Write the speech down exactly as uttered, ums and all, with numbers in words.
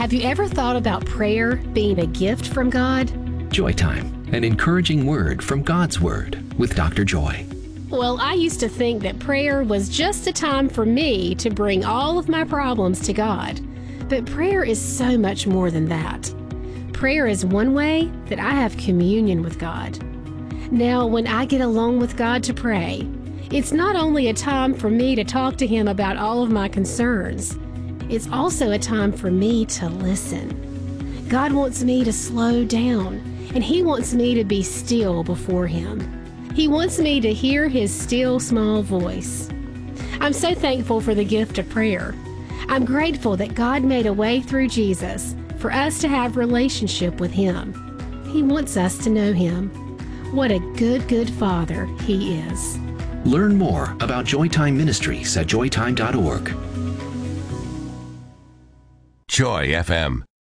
Have you ever thought about prayer being a gift from God? Joy Time, an encouraging word from God's Word with Doctor Joy. Well, I used to think that prayer was just a time for me to bring all of my problems to God. But prayer is so much more than that. Prayer is one way that I have communion with God. Now, when I get alone with God to pray, it's not only a time for me to talk to Him about all of my concerns, it's also a time for me to listen. God wants me to slow down, and He wants me to be still before Him. He wants me to hear His still, small voice. I'm so thankful for the gift of prayer. I'm grateful that God made a way through Jesus for us to have relationship with Him. He wants us to know Him. What a good, good Father He is. Learn more about Joy Time Ministries at joy time dot org. Joy F M.